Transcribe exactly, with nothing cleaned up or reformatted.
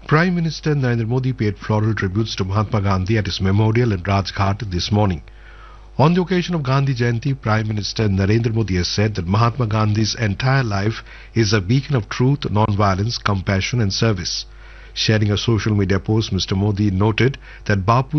Prime Minister Narendra Modi paid floral tributes to Mahatma Gandhi at his memorial in Rajghat this morning. On the occasion of Gandhi Jayanti, Prime Minister Narendra Modi has said that Mahatma Gandhi's entire life is a beacon of truth, non-violence, compassion and service. Sharing a social media post, Mister Modi noted that Bapu